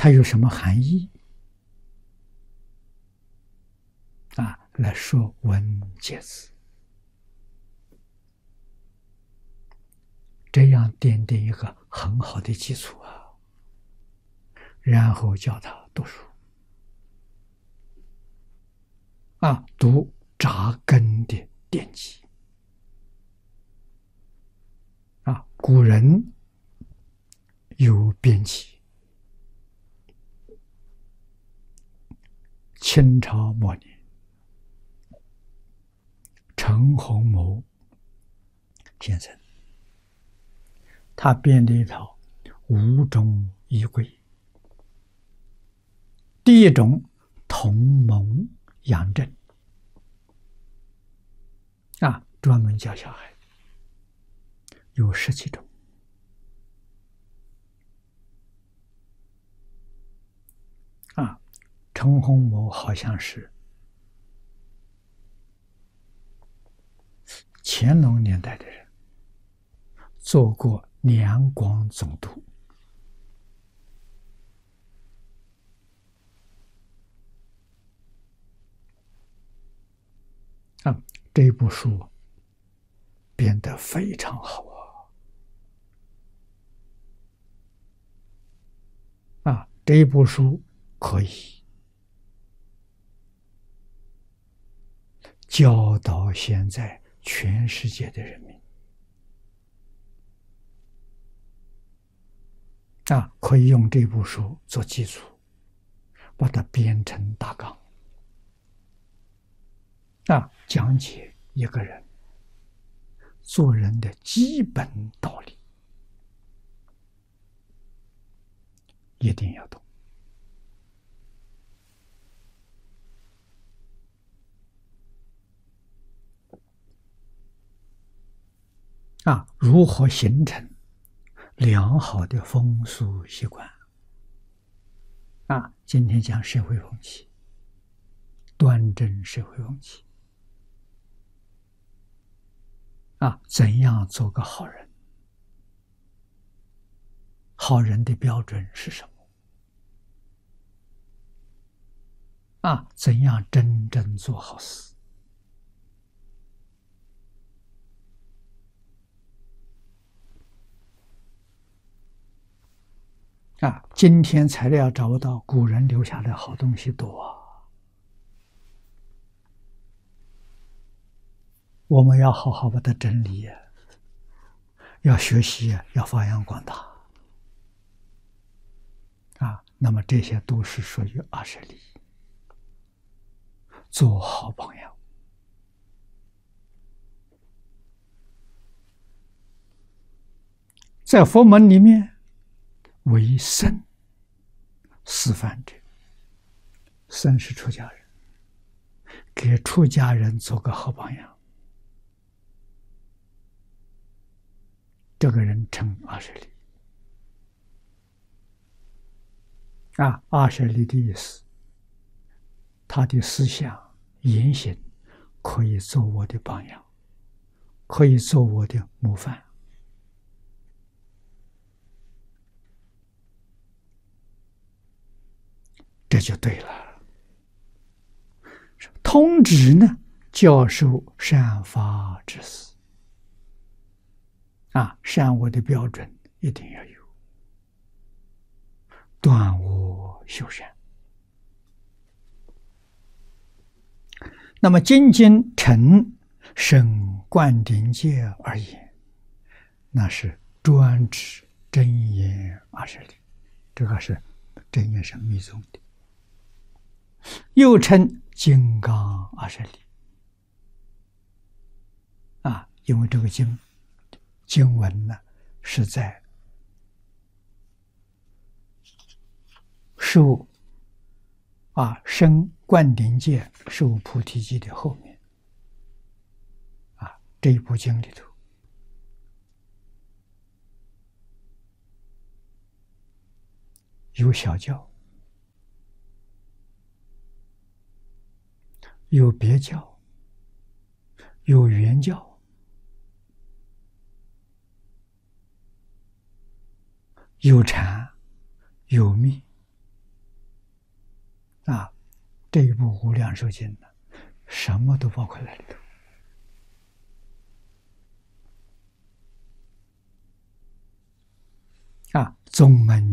它有什么含义啊？来说文解字，这样奠定一个很好的基础啊。然后教他读书啊，读扎根的典籍啊。古人有编辑，清朝末年，陈洪谋先生，他编了一套五种仪轨。第一种同盟养正啊，专门教小孩，有17种啊。陈洪谋好像是乾隆年代的人，做过两广总督啊。这部书编得非常好啊！这一部书可以教导现在全世界的人民啊，可以用这部书做基础，把它编成大纲啊，讲解一个人做人的基本道理，一定要懂啊。如何形成良好的风俗习惯啊？今天讲社会风气，端正社会风气啊，怎样做个好人？好人的标准是什么？啊，怎样真正做好事？啊，今天材料找不到，古人留下的好东西多啊。我们要好好把它整理，要学习，要发扬光大啊。那么这些都是属于20里，做好榜样。在佛门里面，为僧示范者，僧是出家人，给出家人做个好榜样。这个人称20里啊，20里的意思，他的思想言行可以做我的榜样，可以做我的模范。这就对了。通知呢，教授善法之事啊，善恶的标准一定要有，断恶修善。那么精进成胜灌顶戒而言，那是专指真言20里，这个是真言上密宗的，又称金刚20里啊，因为这个经文呢是在受升灌顶戒受菩提记的后面啊，这一部经里头有小教，有别教，有圆教，有禅，有密， 啊，这一部《无量寿经》呢，什么都包括在里头。宗门